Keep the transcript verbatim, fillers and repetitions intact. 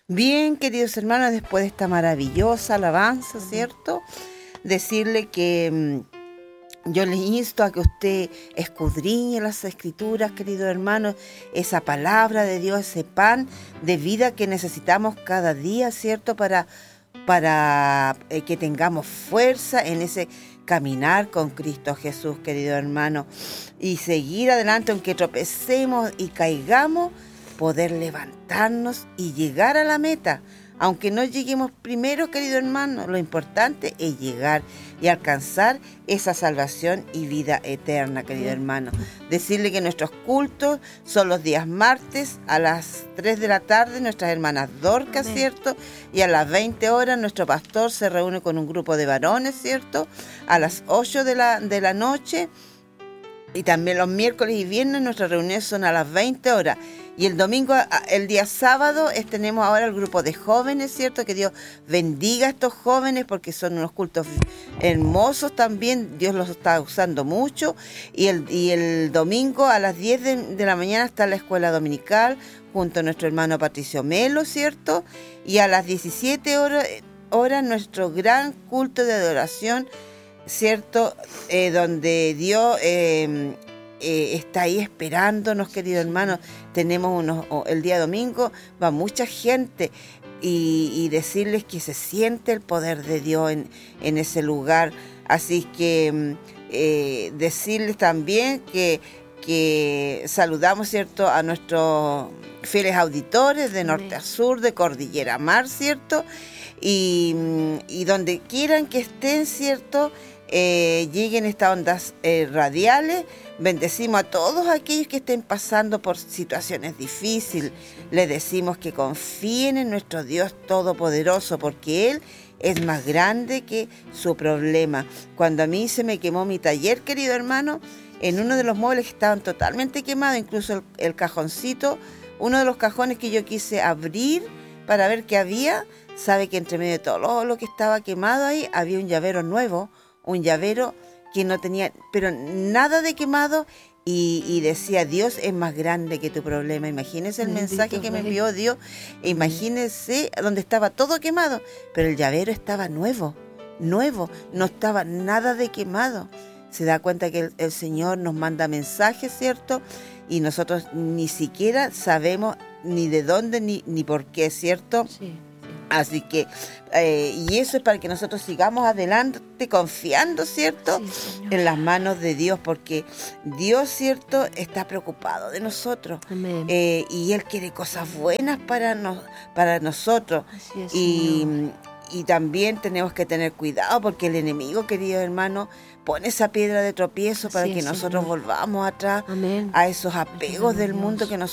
Bien, queridos hermanos, después de esta maravillosa alabanza, ¿cierto? Decirle que mm, yo les insto a que usted escudriñe las escrituras, queridos hermanos, esa palabra de Dios, ese pan de vida que necesitamos cada día, ¿cierto? Para, para eh, que tengamos fuerza en ese caminar con Cristo Jesús, querido hermano, y seguir adelante aunque tropecemos y caigamos, poder levantarnos y llegar a la meta. Aunque no lleguemos primero, querido hermano, lo importante es llegar y alcanzar esa salvación y vida eterna, querido hermano. Decirle que nuestros cultos son los días martes a las tres de la tarde, nuestras hermanas Dorcas, ¿cierto? Y a las veinte horas nuestro pastor se reúne con un grupo de varones, ¿cierto? A las ocho de la, de la noche. Y también los miércoles y viernes nuestras reuniones son a las veinte horas. Y el domingo, el día sábado, es, tenemos ahora el grupo de jóvenes, ¿cierto? Que Dios bendiga a estos jóvenes porque son unos cultos hermosos también. Dios los está usando mucho. Y el, y el domingo a las diez de, de la mañana está la escuela dominical junto a nuestro hermano Patricio Melo, ¿cierto? Y a las diecisiete horas, horas nuestro gran culto de adoración, ¿cierto? Eh, donde Dios eh, eh, está ahí esperándonos, queridos hermanos. Tenemos unos, el día domingo va mucha gente y, y decirles que se siente el poder de Dios en, en ese lugar. Así que eh, decirles también que, que saludamos, ¿cierto?, a nuestros fieles auditores de norte a sur, de cordillera a mar, ¿cierto? Y, y donde quieran que estén, ¿cierto?, Eh, lleguen estas ondas eh, radiales. Bendecimos a todos aquellos que estén pasando por situaciones difíciles. Les decimos que confíen en nuestro Dios Todopoderoso, porque Él es más grande que su problema. Cuando a mí se me quemó mi taller, querido hermano, en uno de los muebles que estaban totalmente quemados, incluso el, el cajoncito, uno de los cajones que yo quise abrir para ver qué había, sabe que entre medio de todo lo, lo que estaba quemado ahí, había un llavero nuevo, un llavero que no tenía, pero nada de quemado, y, y decía, Dios es más grande que tu problema. Imagínense el Bendito mensaje que me envió Dios, imagínense donde estaba todo quemado, pero el llavero estaba nuevo, nuevo, no estaba nada de quemado. Se da cuenta que el, el Señor nos manda mensajes, ¿cierto? Y nosotros ni siquiera sabemos ni de dónde ni, ni por qué, ¿cierto? Sí. Así que, eh, y eso es para que nosotros sigamos adelante confiando, ¿cierto?, sí, en las manos de Dios, porque Dios, ¿cierto?, está preocupado de nosotros. Eh, y Él quiere cosas buenas para, nos, para nosotros. Así es, y, y también tenemos que tener cuidado porque el enemigo, querido hermano, pone esa piedra de tropiezo para Así que es, nosotros Señor. volvamos atrás Amén. a esos apegos del mundo que nosotros